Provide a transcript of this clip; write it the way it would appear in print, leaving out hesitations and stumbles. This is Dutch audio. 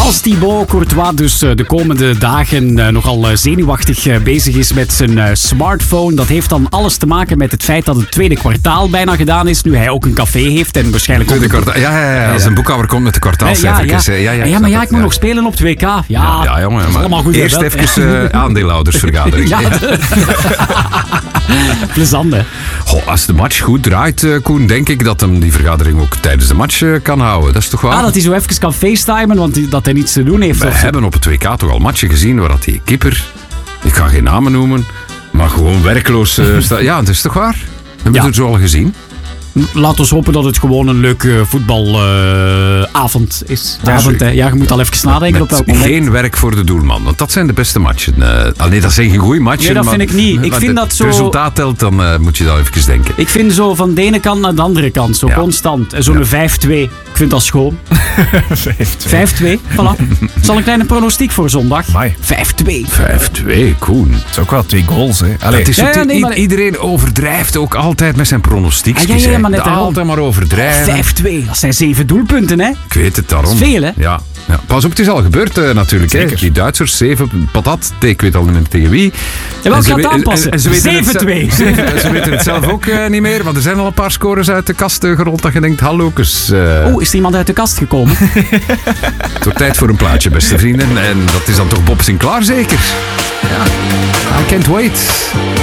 Als Thibaut Courtois dus de komende dagen nogal zenuwachtig bezig is met zijn smartphone, dat heeft dan alles te maken met het feit dat het tweede kwartaal bijna gedaan is, nu hij ook een café heeft en waarschijnlijk ook... Ja, als een boekhouder komt met de kwartaalcijfertjes. Maar ik moet nog spelen op het WK. Ja, jongen. Maar allemaal goed. Eerst even aandeelhoudersvergadering. Ja. Plezant, hè? Goh, als de match goed draait, Koen, denk ik dat hem die vergadering ook tijdens de match kan houden. Dat is toch waar? Dat hij zo even kan facetimen, want dat hij niets te doen heeft. We hebben op het WK toch al matchen gezien waar dat die keeper, ik ga geen namen noemen, maar gewoon werkloos staat. Ja, dat is toch waar? Hebben we het zo al gezien? Laat ons hopen dat het gewoon een leuke voetbalavond is. Je moet al even nadenken op welk moment. Geen werk voor de doelman, want dat zijn de beste matchen. Nee, dat zijn geen goede matchen. Nee, dat vind ik niet. Ik vind dat zo... Het resultaat telt, dan moet je dat even denken. Ik vind zo van de ene kant naar de andere kant, zo constant. En zo'n 5-2, ik vind dat schoon. 5-2, voilà. Zal een kleine pronostiek voor zondag. 5-2. 5-2, Koen. Het is ook wel 2 goals, hè. Het is iedereen overdrijft ook altijd met zijn pronostiekjes. Altijd maar overdrijven. 5-2, dat zijn 7 doelpunten, hè? Ik weet het, daarom. Dat is veel, hè? Ja. Pas op, het is al gebeurd natuurlijk. Hè. Die Duitsers, 7 patat. Ik weet al niet meer tegen wie. En wel, ik ga het aanpassen. 7-2. Ze weten het zelf ook niet meer, want er zijn al een paar scores uit de kast gerold dat je denkt, hallokus. Is er iemand uit de kast gekomen? Het wordt tijd voor een plaatje, beste vrienden. En dat is dan toch Bob Sinclair zeker? Ja. I can't wait.